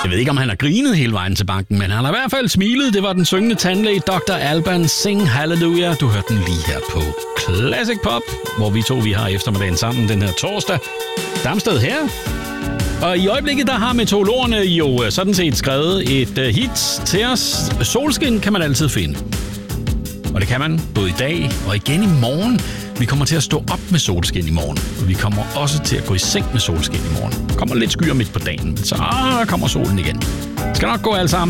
Jeg ved ikke, om han har grinet hele vejen til banken, men han har i hvert fald smilet. Det var den syngende tandlæge Dr. Alban Sing Hallelujah. Du hørte den lige her på Classic Pop, hvor vi har eftermiddagen sammen den her torsdag. Damsted her. Og i øjeblikket, der har meteorologerne jo sådan set skrevet et hit til os. Solskin kan man altid finde. Og det kan man både i dag og igen i morgen. Vi kommer til at stå op med solskin i morgen. Og vi kommer også til at gå i seng med solskin i morgen. Kommer lidt skyer midt på dagen, men så kommer solen igen. Skal nok gå alt sammen.